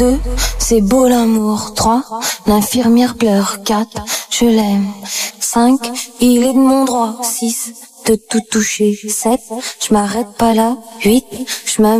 2, c'est beau l'amour. 3, l'infirmière pleure. 4, je l'aime. 5, il est de mon droit. 6, de tout toucher. 7, je m'arrête pas là. 8, je m'amuse.